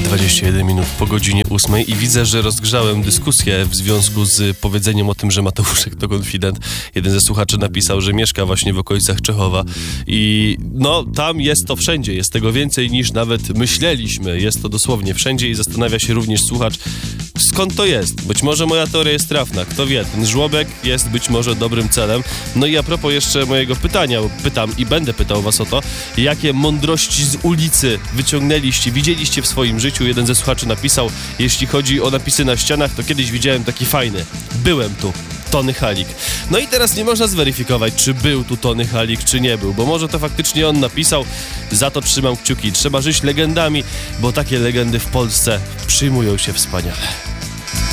21 minut po godzinie 8 i widzę, że rozgrzałem dyskusję w związku z powiedzeniem o tym, że Mateuszek to konfident. Jeden ze słuchaczy napisał, że mieszka właśnie w okolicach Czechowa i no tam jest to wszędzie, jest tego więcej niż nawet myśleliśmy, jest to dosłownie wszędzie i zastanawia się również słuchacz, skąd to jest. Być może moja teoria jest trafna, kto wie, ten żłobek jest być może dobrym celem. No i a propos jeszcze mojego pytania, pytam i będę pytał was o to, jakie mądrości z ulicy wyciągnęliście, widzieliście w swoim życiu. Jeden ze słuchaczy napisał, jeśli chodzi o napisy na ścianach, to kiedyś widziałem taki fajny, byłem tu, Tony Halik. No i teraz nie można zweryfikować, czy był tu Tony Halik, czy nie był, bo może to faktycznie on napisał, za to trzymam kciuki. Trzeba żyć legendami, bo takie legendy w Polsce przyjmują się wspaniale.